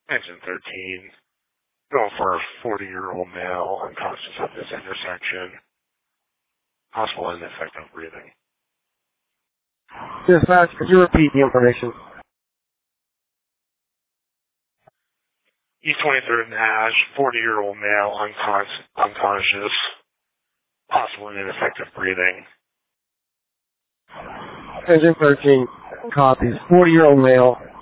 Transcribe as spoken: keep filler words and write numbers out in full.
Engine thirteen. Going for a forty-year-old male unconscious at this intersection. Possible ineffective breathing. Dispatch, could you repeat the information? East twenty-third Nash, forty-year-old male unconscious, unconscious. Possible ineffective breathing. Engine thirteen copies. forty-year-old male